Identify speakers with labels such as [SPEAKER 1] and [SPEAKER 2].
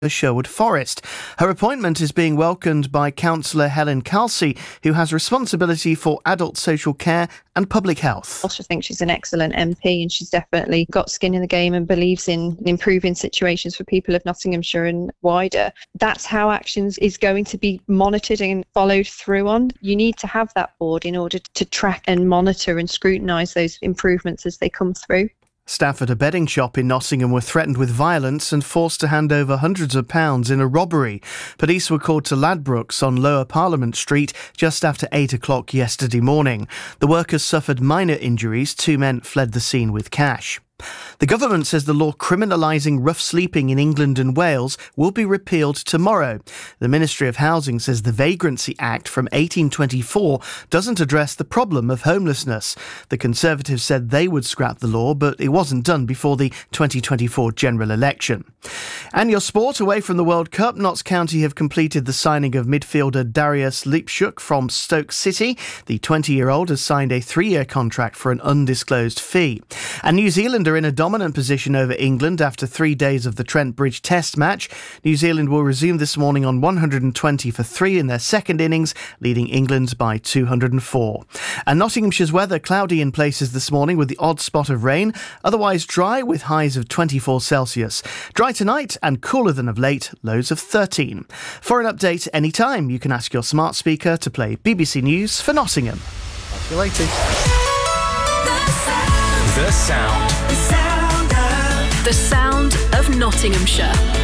[SPEAKER 1] Sherwood Forest. Her appointment is being welcomed by Councillor Helen Kelsey, who has responsibility for adult social care and public health.
[SPEAKER 2] I think she's an excellent MP and she's definitely got skin in the game and believes in improving situations for people of Nottinghamshire and wider. That's how Actions is going to be monitored and followed through on. You need to have that board in order to track and monitor and scrutinise those improvements as they come through.
[SPEAKER 1] Staff at a bedding shop in Nottingham were threatened with violence and forced to hand over hundreds of pounds in a robbery. Police were called to Ladbrokes on Lower Parliament Street just after 8 o'clock yesterday morning. The workers suffered minor injuries. 2 men fled the scene with cash. The government says the law criminalising rough sleeping in England and Wales will be repealed tomorrow. The Ministry of Housing says the Vagrancy Act from 1824 doesn't address the problem of homelessness. The Conservatives said they would scrap the law, but it wasn't done before the 2024 general election. And your sport, away from the World Cup, Notts County have completed the signing of midfielder Darius Lipchuk from Stoke City. The 20-year-old has signed a 3-year contract for an undisclosed fee. And New Zealand are in a dominant position over England after 3 days of the Trent Bridge Test match. New Zealand will resume this morning on 120 for 3 in their second innings, leading England by 204. And Nottinghamshire's weather cloudy in places this morning with the odd spot of rain, otherwise dry with highs of 24 Celsius. Dry tonight and cooler than of late, lows of 13. For an update anytime, you can ask your smart speaker to play BBC News for Nottingham. See you later.
[SPEAKER 3] The sound of Nottinghamshire.